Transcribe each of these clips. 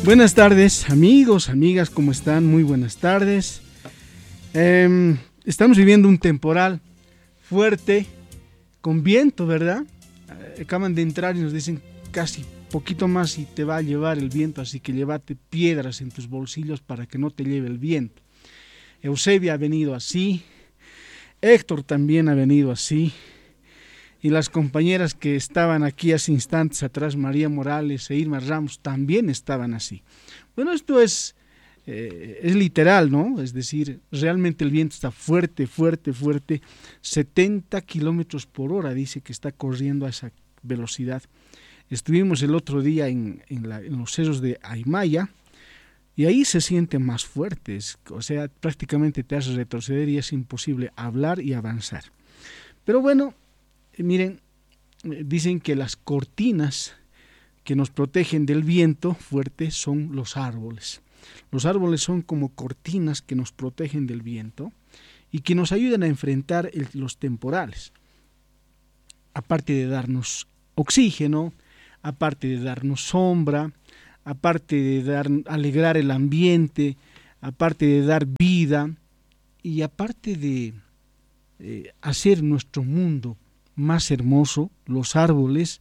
Buenas tardes, amigos, amigas, ¿cómo están? Muy buenas tardes. Estamos viviendo un temporal fuerte, con viento, ¿verdad? Acaban de entrar y nos dicen casi poquito más y te va a llevar el viento, así que llévate piedras en tus bolsillos para que no te lleve el viento. Eusebia ha venido así, Héctor también ha venido así, y las compañeras que estaban aquí hace instantes atrás, María Morales e Irma Ramos, también estaban así. Bueno, esto es literal, ¿no? Es decir, realmente el viento está fuerte, 70 kilómetros por hora, dice que está corriendo a esa velocidad. Estuvimos el otro día en los cerros de Aymaya, y ahí se siente más fuerte, o sea, prácticamente te hace retroceder y es imposible hablar y avanzar. Pero bueno, miren, dicen que las cortinas que nos protegen del viento fuerte son los árboles. Los árboles son como cortinas que nos protegen del viento y que nos ayudan a enfrentar los temporales. Aparte de darnos oxígeno, aparte de darnos sombra, aparte de alegrar el ambiente, aparte de dar vida y aparte de hacer nuestro mundo más hermoso, los árboles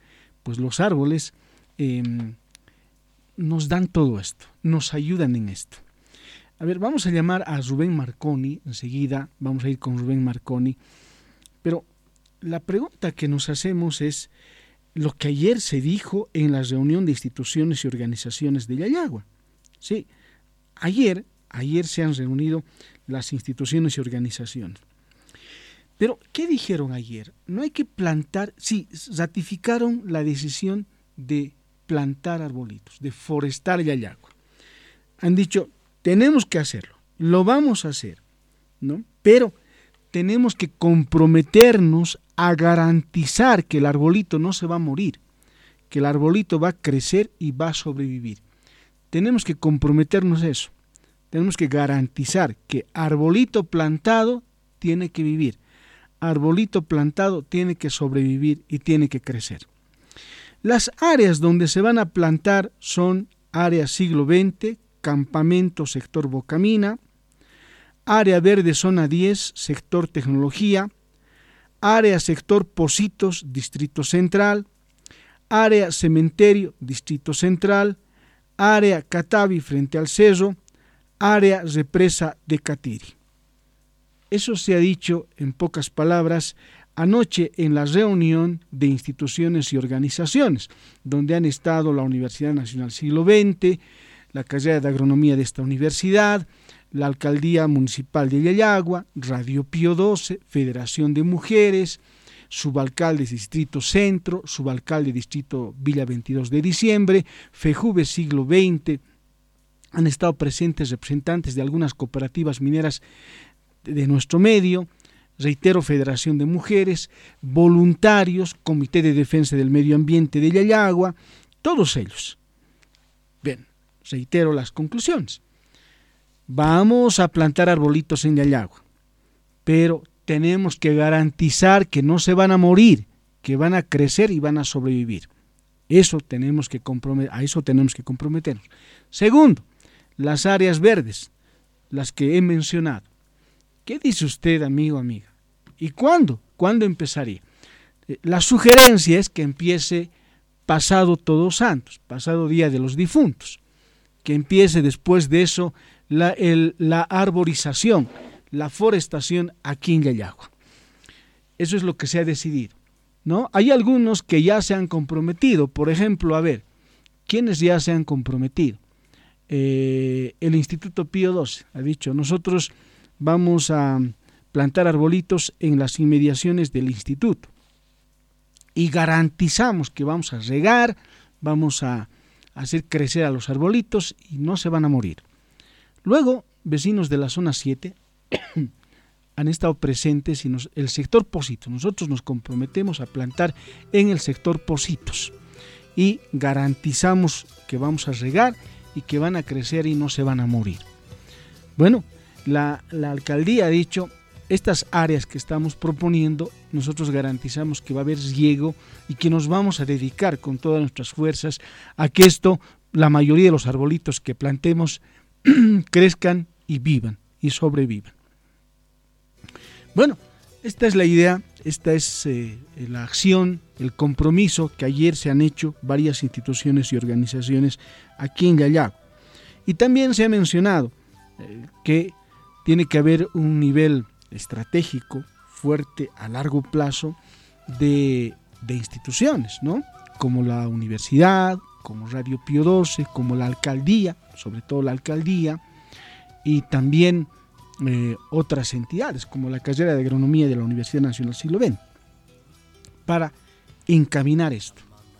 nos dan todo esto, nos ayudan en esto. A ver, vamos a llamar a Rubén Marconi, enseguida vamos a ir con Rubén Marconi, pero la pregunta que nos hacemos es lo que ayer se dijo en la reunión de instituciones y organizaciones de Yayagua. Sí, ayer se han reunido las instituciones y organizaciones. Pero, ¿qué dijeron ayer? No hay que plantar, sí, ratificaron la decisión de plantar arbolitos, de forestar Yayagua. Han dicho, tenemos que hacerlo, lo vamos a hacer, ¿no? Pero tenemos que comprometernos a garantizar que el arbolito no se va a morir, que el arbolito va a crecer y va a sobrevivir. Tenemos que comprometernos a eso, tenemos que garantizar que arbolito plantado tiene que vivir, arbolito plantado tiene que sobrevivir y tiene que crecer. Las áreas donde se van a plantar son área siglo XX, campamento sector Bocamina, área verde zona 10, sector tecnología, área sector Pocitos, distrito central, área cementerio, distrito central, área Catavi frente al cerro, área represa de Catiri. Eso se ha dicho en pocas palabras anoche en la reunión de instituciones y organizaciones, donde han estado la Universidad Nacional Siglo XX, la carrera de agronomía de esta universidad, la Alcaldía Municipal de Yayagua, Radio Pío XII, Federación de Mujeres, subalcaldes Distrito Centro, subalcalde Distrito Villa 22 de Diciembre, FEJUVE Siglo XX, han estado presentes representantes de algunas cooperativas mineras de nuestro medio, reitero, Federación de Mujeres, voluntarios, Comité de Defensa del Medio Ambiente de Yayagua, todos ellos. Bien, reitero las conclusiones. Vamos a plantar arbolitos en Yayagua, pero tenemos que garantizar que no se van a morir, que van a crecer y van a sobrevivir. A eso tenemos que comprometernos. Segundo, las áreas verdes, las que he mencionado. ¿Qué dice usted, amigo, amiga? ¿Y cuándo? ¿Cuándo empezaría? La sugerencia es que empiece pasado Todos Santos, pasado Día de los Difuntos, que empiece después de eso la arborización, la forestación aquí en Yayagua. Eso es lo que se ha decidido, ¿no? Hay algunos que ya se han comprometido, por ejemplo, a ver, ¿quiénes ya se han comprometido? El Instituto Pío XII ha dicho, nosotros vamos a plantar arbolitos en las inmediaciones del instituto y garantizamos que vamos a regar, vamos a hacer crecer a los arbolitos y no se van a morir. Luego, vecinos de la zona 7 han estado presentes y el sector Pocitos, nosotros nos comprometemos a plantar en el sector Pocitos y garantizamos que vamos a regar y que van a crecer y no se van a morir. Bueno, la alcaldía ha dicho, estas áreas que estamos proponiendo, nosotros garantizamos que va a haber riego y que nos vamos a dedicar con todas nuestras fuerzas a que esto la mayoría de los arbolitos que plantemos crezcan y vivan y sobrevivan. Bueno, esta es la idea, esta es la acción, el compromiso que ayer se han hecho varias instituciones y organizaciones aquí en Yayago. Y también se ha mencionado que tiene que haber un nivel estratégico fuerte a largo plazo de instituciones, ¿no? Como la universidad, como Radio Pío XII, como la alcaldía, sobre todo la alcaldía, y también otras entidades, como la carrera de agronomía de la Universidad Nacional Siglo XX, para encaminar esto.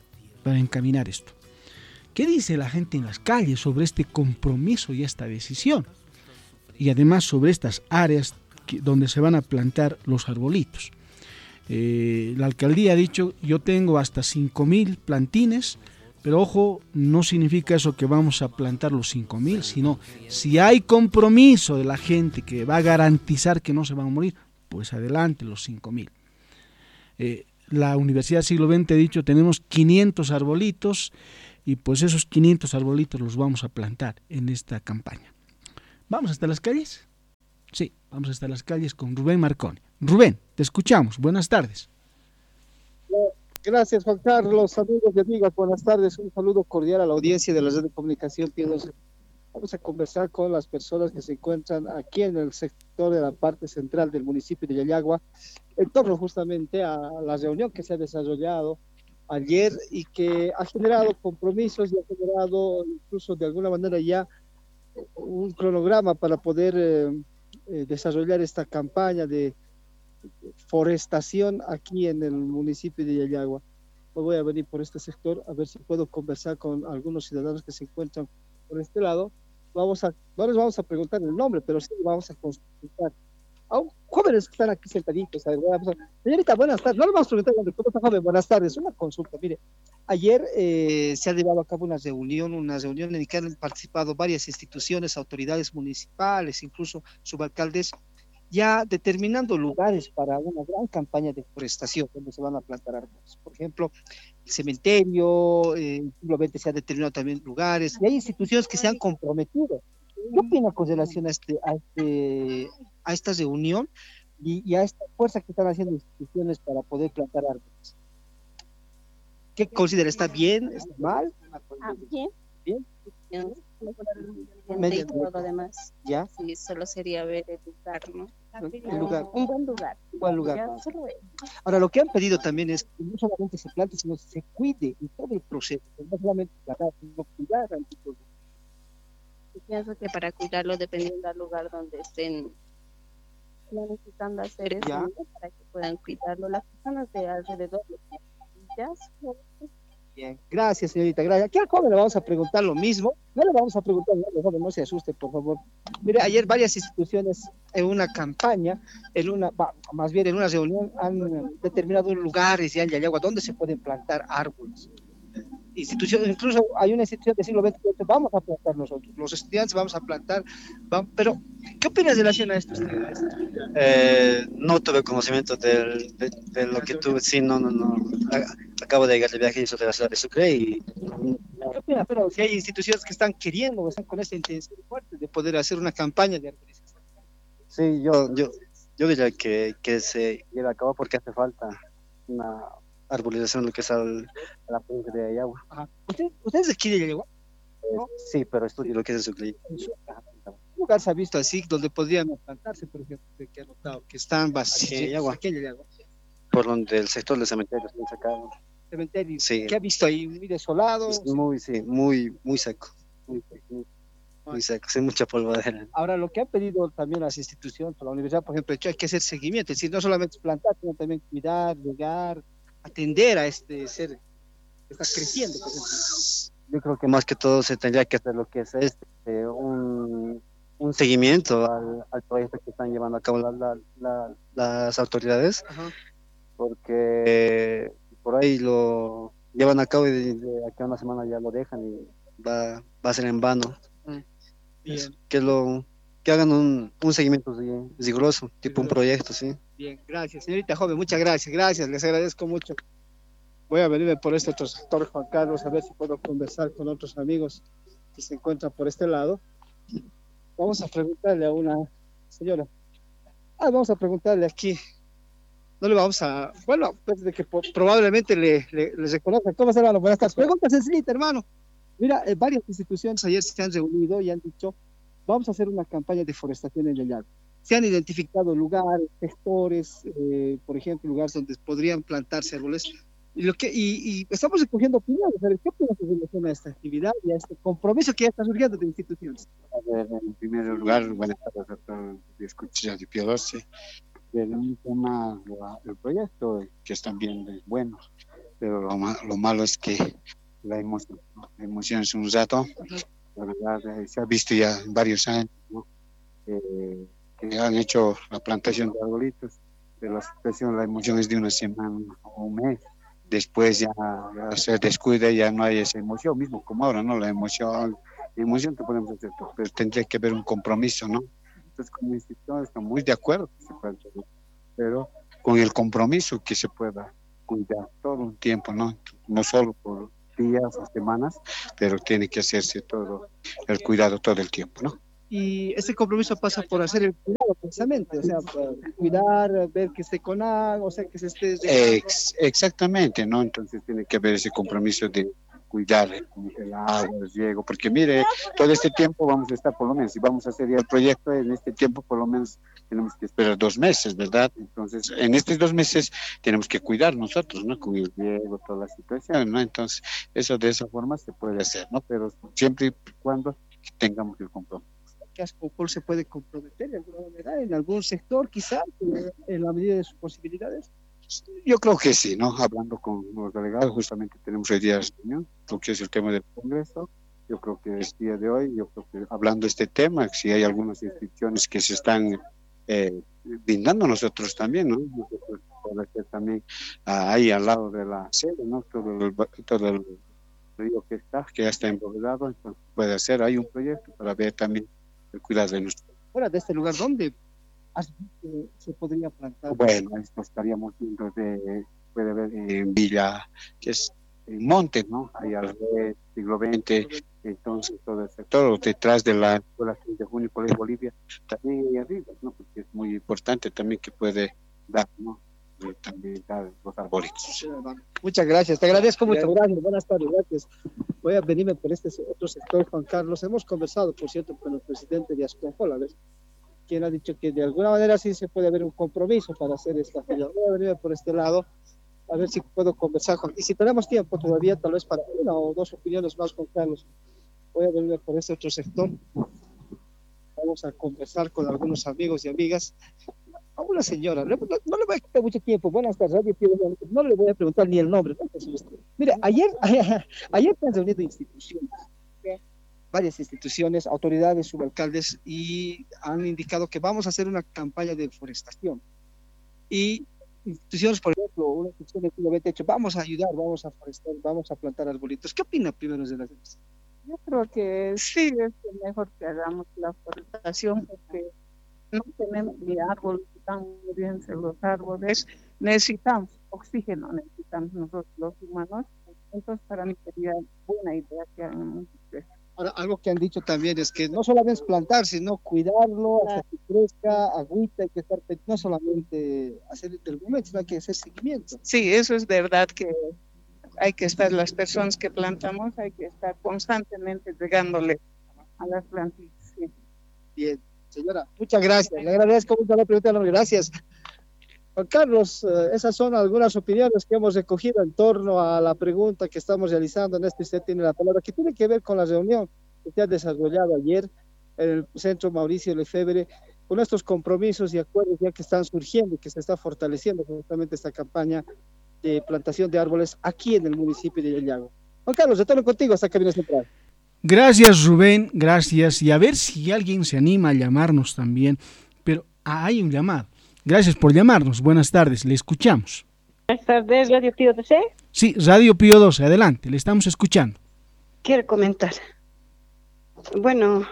¿Qué dice la gente en las calles sobre este compromiso y esta decisión? Y además sobre estas áreas donde se van a plantar los arbolitos. La alcaldía ha dicho, yo tengo hasta 5.000 plantines, pero ojo, no significa eso que vamos a plantar los 5.000, sino si hay compromiso de la gente que va a garantizar que no se van a morir, pues adelante los 5.000. La Universidad Siglo XX ha dicho, tenemos 500 arbolitos y pues esos 500 arbolitos los vamos a plantar en esta campaña. ¿Vamos hasta las calles? Sí, vamos hasta las calles con Rubén Marconi. Rubén, te escuchamos. Buenas tardes. Gracias, Juan Carlos. Amigos y amigas, buenas tardes. Un saludo cordial a la audiencia de la red de comunicación Pío XII. Vamos a conversar con las personas que se encuentran aquí en el sector de la parte central del municipio de Yayagua, en torno justamente a la reunión que se ha desarrollado ayer y que ha generado compromisos y ha generado incluso de alguna manera ya un cronograma para poder desarrollar esta campaña de forestación aquí en el municipio de Yayagua. Hoy voy a venir por este sector a ver si puedo conversar con algunos ciudadanos que se encuentran por este lado. No les vamos a preguntar el nombre, pero sí vamos a consultar a jóvenes que están aquí sentaditos. Señorita, buenas tardes. No les vamos a preguntar el nombre, ¿cómo está, joven? Buenas tardes. Una consulta, mire. Ayer se ha llevado a cabo una reunión en la que han participado varias instituciones, autoridades municipales, incluso subalcaldes, ya determinando lugares para una gran campaña de forestación donde se van a plantar árboles. Por ejemplo, el cementerio, simplemente se han determinado también lugares, y hay instituciones que se han comprometido. ¿Qué opina con relación a esta reunión y a esta fuerza que están haciendo instituciones para poder plantar árboles? ¿Qué considera? ¿Está bien? ¿Está mal? Bien. ¿Bien? Y todo lo demás. ¿Ya? Sí, solo sería ver el lugar, ¿no? El lugar. Un buen lugar. Un buen lugar. Ya, solo eso. Ahora, lo que han pedido también es que no solamente se plante, sino que se cuide en todo el proceso. No solamente plantar, sino cuidar al tipo. Yo pienso que para cuidarlo, dependiendo del lugar donde estén planificando hacer eso, Ya. ¿no? Para que puedan cuidarlo las personas de alrededor. Ya, Bien, gracias, señorita, gracias. Aquí al joven le vamos a preguntar lo mismo. No le vamos a preguntar, joven, no se asuste, por favor. Mire, ayer varias instituciones en una campaña, más bien en una reunión, han determinado lugares ya en Yayagua donde se pueden plantar árboles. Instituciones, incluso hay una institución del siglo XX que dice, vamos a plantar nosotros, los estudiantes vamos a plantar, pero ¿qué opinas en relación a esto? No tuve conocimiento de lo que tuve, sí, no. Acabo de llegar de viaje y soy de la ciudad de Sucre y ¿Qué opinas? Pero si hay instituciones que están queriendo o están con esa intención fuerte de poder hacer una campaña de arborización. sí, yo diría que se lleve a cabo porque hace falta una arbolización, lo que es a la provincia de Ayagua. Ajá. ¿Ustedes de aquí de Yayagua? ¿No? Sí, pero estudio lo que es en Sucre. ¿Qué lugar se ha visto así donde podrían plantarse, por ejemplo, que ha notado que están vacíos? Aquí en Yayagua. Por donde el sector del cementerio está sacado. Cementerio. Sí. ¿Qué ha visto ahí? Muy desolado. Es muy seco. Muy seco, sin mucha polvadera. Ahora, lo que han pedido también las instituciones, la universidad, por ejemplo, hay que hacer seguimiento, es decir, no solamente plantar, sino también cuidar, regar, atender a este ser que está creciendo, por ejemplo. Yo creo que más que todo se tendría que hacer lo que es un seguimiento al proyecto que están llevando a cabo las autoridades, Ajá. porque por ahí lo llevan a cabo y de aquí a una semana ya lo dejan y va a ser en vano. Bien, Que hagan un seguimiento riguroso, tipo un proyecto, sí. bien, gracias. Señorita joven, muchas gracias, les agradezco mucho. Voy a venirme por este otro sector, Juan Carlos, a ver si puedo conversar con otros amigos que se encuentran por este lado. Vamos a preguntarle a una señora. Vamos a preguntarle aquí. No le vamos a... Bueno, pues de que probablemente le reconozcan. ¿Cómo está, hermano? Buenas tardes. Pregunta sencillita, hermano. Mira, varias instituciones ayer se han reunido y han dicho, vamos a hacer una campaña de deforestación en el lago. Se han identificado lugares, sectores, por ejemplo, lugares donde podrían plantarse árboles. Y estamos recogiendo opiniones. ¿Qué opinas en relación a esta actividad y a este compromiso que ya está surgiendo de instituciones? A ver, en primer lugar, buenas tardes a todos los que escuchan de Pío 12. Un tema, el proyecto, que es también bueno, pero lo malo es que la emoción, ¿no? La emoción es un rato, la verdad, se ha visto ya en varios años, ¿no? Que han hecho la plantación de arbolitos, pero la situación, la emoción es de una semana o un mes. Después ya se descuida y ya no hay esa emoción, mismo como ahora, ¿no? La emoción que podemos hacer, pero tendría que haber un compromiso, ¿no? Entonces, como institución estamos muy de acuerdo que se pueda hacer, pero con el compromiso que se pueda cuidar todo un tiempo, ¿no? No solo por días o semanas, pero tiene que hacerse todo el cuidado todo el tiempo, ¿no? Y ese compromiso pasa por hacer el cuidado precisamente, o sea, cuidar, ver que esté con agua, o sea, que se esté... Exactamente, ¿no? Entonces tiene que haber ese compromiso de cuidar el agua, el riego, porque mire, todo este tiempo vamos a estar, por lo menos, si vamos a hacer ya el proyecto, en este tiempo por lo menos tenemos que esperar 2 meses, ¿verdad? Entonces, en estos 2 meses tenemos que cuidar nosotros, ¿no? Con el riego, toda la situación, ¿no? Entonces, eso de esa forma se puede hacer, ¿no? Pero siempre y cuando tengamos el compromiso. ¿Qué Ascopol se puede comprometer de alguna manera en algún sector, quizás, en la medida de sus posibilidades? Yo creo que sí, ¿no? Hablando con los delegados, justamente tenemos hoy día reunión, lo que es el tema del Congreso. Yo creo que el día de hoy, yo creo que hablando de este tema, si hay algunas instituciones que se están brindando nosotros también, ¿no? Nosotros podemos ser también ahí al lado de la sede, ¿no? Todo el río que ya está embovedado, entonces puede hacer ahí un proyecto para ver también el cuidado de nuestro. Fuera de este lugar, ¿dónde se podría plantar? Bueno, esto estaríamos viendo puede haber en Villa, que es en Montes, ¿no? Ahí al siglo XX, entonces todo el sector detrás de la Escuela 3 de Junio, Colegio Bolivia, también ahí arriba, ¿no? Porque es muy importante también que puede dar, ¿no? También dar los arbolitos. Muchas gracias, te agradezco mucho, gracias, buenas tardes, gracias. Voy a venirme por este otro sector, Juan Carlos. Hemos conversado, por cierto, con el presidente de Ascopol, a ver, quien ha dicho que de alguna manera sí se puede haber un compromiso para hacer esta actividad. Voy a venirme por este lado, a ver si puedo conversar con... Y si tenemos tiempo todavía, tal vez para 1 o 2 opiniones más con Carlos. Voy a venirme por este otro sector. Vamos a conversar con algunos amigos y amigas. A una señora, no le voy a quitar mucho tiempo. Buenas tardes, no le voy a preguntar ni el nombre. Mire, ayer se han reunido instituciones, varias instituciones, autoridades, subalcaldes, y han indicado que vamos a hacer una campaña de deforestación. Y instituciones, por ejemplo, una institución de siglo XX, vamos a ayudar, vamos a forestar, vamos a plantar arbolitos. ¿Qué opina primero de las demás? Yo creo que sí, es mejor que hagamos la forestación porque no tenemos ni árboles, están muriéndose los árboles, necesitamos oxígeno, necesitamos nosotros los humanos, entonces para mí sería buena idea que hagamos esto. Ahora, algo que han dicho también es que no solamente es plantar, sino cuidarlo hasta que crezca, agüita, hay que estar, no solamente hacer el momento, sino hay que hacer seguimiento. Sí, eso es verdad que hay que estar, las personas que plantamos, hay que estar constantemente regándole a las plantitas. Sí. Bien, señora, muchas gracias. Le agradezco mucho la pregunta, gracias. Juan Carlos, esas son algunas opiniones que hemos recogido en torno a la pregunta que estamos realizando en este. Usted tiene la palabra, que tiene que ver con la reunión que se ha desarrollado ayer en el Centro Mauricio Lefebvre, con estos compromisos y acuerdos ya que están surgiendo y que se está fortaleciendo justamente esta campaña de plantación de árboles aquí en el municipio de Yallago. Juan Carlos, retorno contigo hasta Cabina Central. Gracias, Rubén, gracias. Y a ver si alguien se anima a llamarnos también, pero hay un llamado. Gracias por llamarnos. Buenas tardes, le escuchamos. Buenas tardes, Radio Pío 12. Sí, Radio Pío 12, adelante, le estamos escuchando. Quiero comentar. Bueno,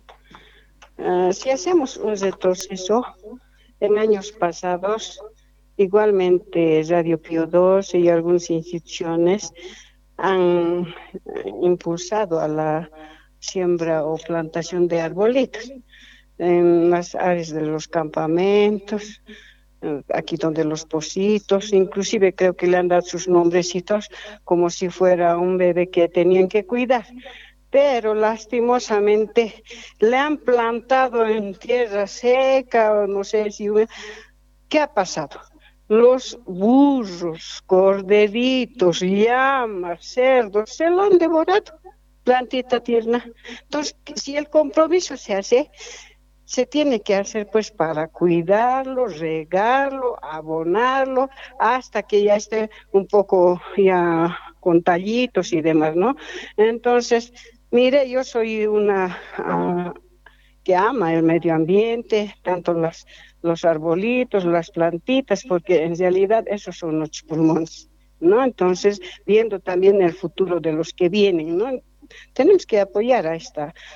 si hacemos un retroceso en años pasados, igualmente Radio Pío XII y algunas instituciones han impulsado a la siembra o plantación de arbolitos en las áreas de los campamentos, aquí donde los pocitos, inclusive creo que le han dado sus nombrecitos como si fuera un bebé que tenían que cuidar. Pero lastimosamente le han plantado en tierra seca, o no sé si... ¿Qué ha pasado? Los burros, corderitos, llamas, cerdos, se lo han devorado, plantita tierna. Entonces, si el compromiso se hace, se tiene que hacer pues para cuidarlo, regarlo, abonarlo, hasta que ya esté un poco ya con tallitos y demás, ¿no? Entonces, mire, yo soy una que ama el medio ambiente, tanto los arbolitos, las plantitas, porque en realidad esos son los pulmones, ¿no? Entonces, viendo también el futuro de los que vienen, ¿no? Tenemos que apoyar a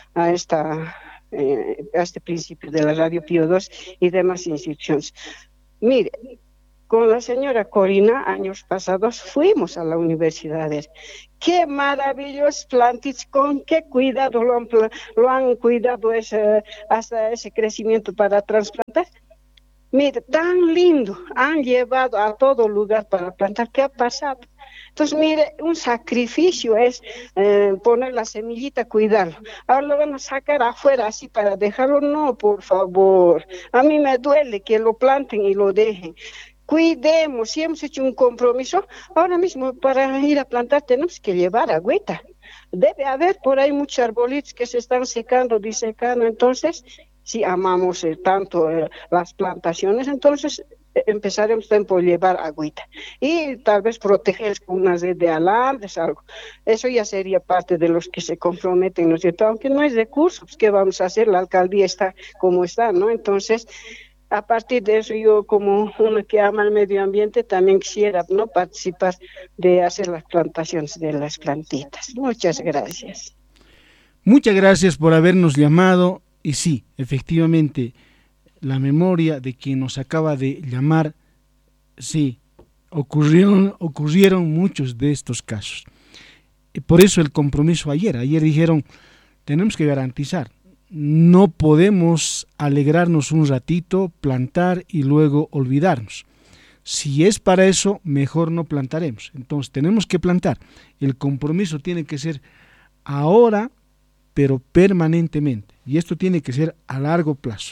este principio de la Radio Pío XII y demás instituciones. Mire, con la señora Corina, años pasados, fuimos a la universidad. Qué maravillosos plantitas, con qué cuidado lo han cuidado hasta ese crecimiento para trasplantar. Mire, tan lindo, han llevado a todo lugar para plantar. ¿Qué ha pasado? Entonces, mire, un sacrificio es poner la semillita, cuidarlo. Ahora lo van a sacar afuera así para dejarlo. No, por favor. A mí me duele que lo planten y lo dejen. Cuidemos, si hemos hecho un compromiso, ahora mismo para ir a plantar tenemos que llevar agüita. Debe haber por ahí muchos arbolitos que se están secando, disecando. Entonces, si amamos tanto las plantaciones, entonces empezaremos por llevar agüita y tal vez proteger con una red de alambres, algo. Eso ya sería parte de los que se comprometen, ¿no es cierto? Aunque no hay recursos, pues, ¿qué vamos a hacer? La alcaldía está como está, ¿no? Entonces, a partir de eso, yo como una que ama el medio ambiente, también quisiera, ¿no?, participar de hacer las plantaciones de las plantitas. Muchas gracias. Muchas gracias por habernos llamado. Y sí, efectivamente, la memoria de quien nos acaba de llamar, sí, ocurrieron muchos de estos casos. Y por eso el compromiso ayer dijeron, tenemos que garantizar, no podemos alegrarnos un ratito, plantar y luego olvidarnos. Si es para eso, mejor no plantaremos. Entonces tenemos que plantar. El compromiso tiene que ser ahora, pero permanentemente. Y esto tiene que ser a largo plazo.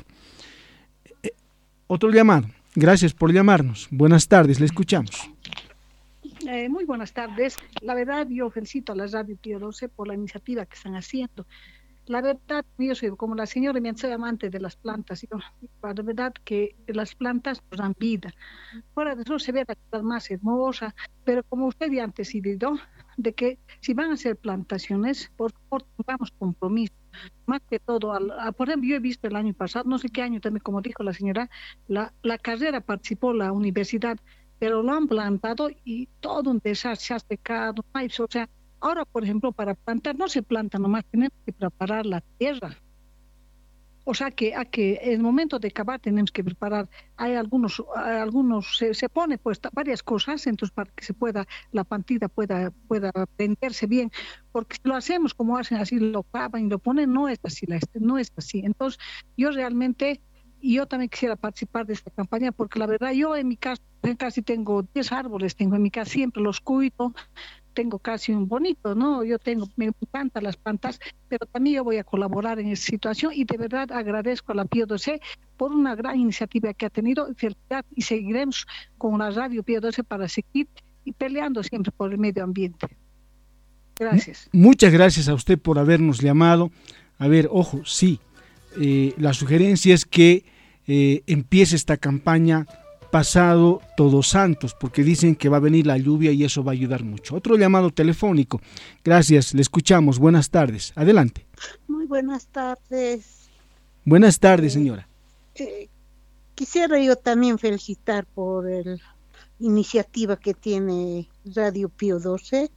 Otro llamado. Gracias por llamarnos. Buenas tardes, le escuchamos. Muy buenas tardes. La verdad, yo felicito a la Radio Pío XII por la iniciativa que están haciendo. La verdad, yo soy como la señora, soy amante de las plantas. La verdad que las plantas nos dan vida. Fuera de eso se ve la ciudad más hermosa, pero como usted ya ha antecedido, de que si van a hacer plantaciones, por favor, tengamos compromiso. Más que todo, por ejemplo, yo he visto el año pasado, no sé qué año también, como dijo la señora, la carrera participó la universidad, pero lo han plantado y todo un desastre, se ha secado, o sea, ahora, por ejemplo, para plantar no se planta nomás, tenemos que preparar la tierra. O sea que en el momento de cavar tenemos que preparar, hay algunos se pone pues varias cosas, entonces para que la plantita pueda prenderse bien, porque si lo hacemos como hacen así, lo cavan y lo ponen, no es así, no es así. Entonces yo también quisiera participar de esta campaña, porque la verdad yo en mi casa casi tengo 10 árboles, tengo en mi casa, siempre los cuido, tengo casi un bonito, ¿no? Me encantan las plantas, pero también yo voy a colaborar en esta situación y de verdad agradezco a la Pío XII por una gran iniciativa que ha tenido, felicidad, y seguiremos con la Radio Pío XII para seguir y peleando siempre por el medio ambiente. Gracias. Muchas gracias a usted por habernos llamado. A ver, ojo, sí, la sugerencia es que empiece esta campaña pasado Todos Santos, porque dicen que va a venir la lluvia y eso va a ayudar mucho. Otro llamado telefónico. Gracias, le escuchamos. Buenas tardes. Adelante. Muy buenas tardes. Buenas tardes, señora. Quisiera yo también felicitar por la iniciativa que tiene Radio Pío XII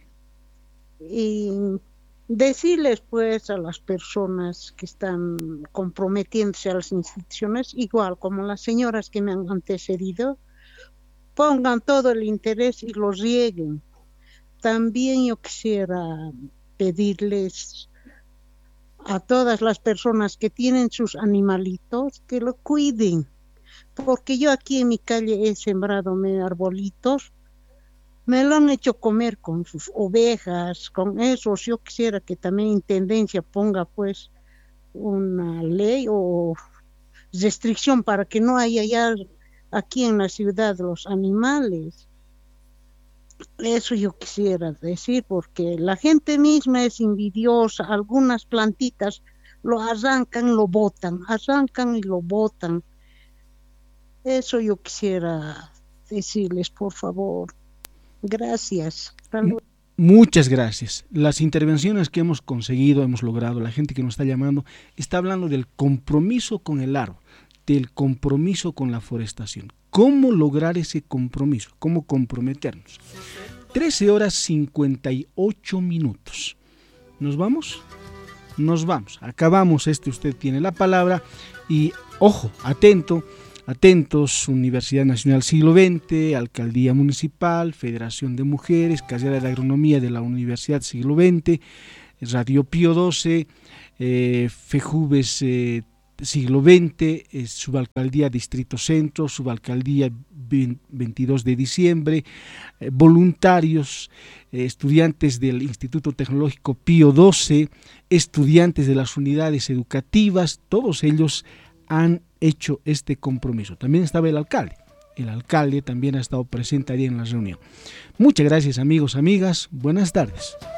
y decirles pues a las personas que están comprometiéndose a las instituciones, igual como las señoras que me han antecedido, pongan todo el interés y lo rieguen. También yo quisiera pedirles a todas las personas que tienen sus animalitos que lo cuiden, porque yo aquí en mi calle he sembrado arbolitos, me lo han hecho comer con sus ovejas, con esos. Yo quisiera que también Intendencia ponga pues una ley o restricción para que no haya ya aquí en la ciudad los animales. Eso yo quisiera decir, porque la gente misma es envidiosa. Algunas plantitas lo arrancan, lo botan, arrancan y lo botan. Eso yo quisiera decirles, por favor. Gracias. Muchas gracias. Las intervenciones que hemos conseguido, hemos logrado, la gente que nos está llamando, está hablando del compromiso con el árbol, del compromiso con la forestación. ¿Cómo lograr ese compromiso? ¿Cómo comprometernos? 13:58. ¿Nos vamos? Nos vamos. Acabamos Usted tiene la palabra. Y, ojo, atentos, Universidad Nacional Siglo XX, Alcaldía Municipal, Federación de Mujeres, Carrera de Agronomía de la Universidad Siglo XX, Radio Pío XII, FEJUVES Siglo XX, Subalcaldía Distrito Centro, Subalcaldía 22 de diciembre, voluntarios, estudiantes del Instituto Tecnológico Pío XII, estudiantes de las unidades educativas, todos ellos han hecho este compromiso. También estaba el alcalde también ha estado presente allí en la reunión. Muchas gracias, amigos, amigas, buenas tardes.